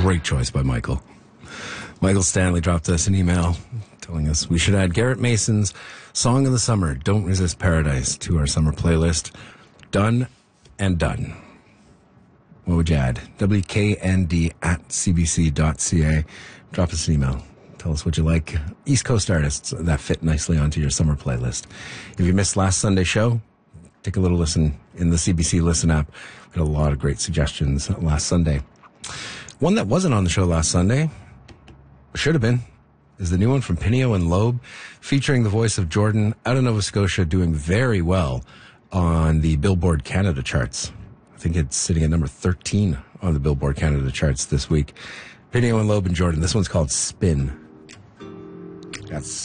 Great choice by Michael. Michael Stanley dropped us an email telling us we should add Garrett Mason's Song of the Summer, Don't Resist Paradise, to our summer playlist. Done and done. What would you add? WKND@cbc.ca. Drop us an email. Tell us what you like. East Coast artists that fit nicely onto your summer playlist. If you missed last Sunday's show, take a little listen in the CBC Listen app. We had a lot of great suggestions last Sunday. One that wasn't on the show last Sunday, should have been, is the new one from Pineo and Loeb, featuring the voice of Jordan out of Nova Scotia, doing very well on the Billboard Canada charts. I think it's sitting at number 13 on the Billboard Canada charts this week. Pineo and Loeb and Jordan. This one's called Spin. That's